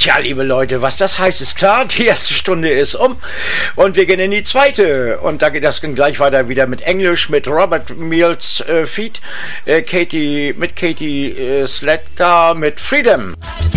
Tja, liebe Leute, was das heißt, ist klar. Die erste Stunde ist um und wir gehen in die zweite. Und da geht das gleich weiter wieder mit Englisch, mit Robert Mills Feat, Katie Slater mit Freedom.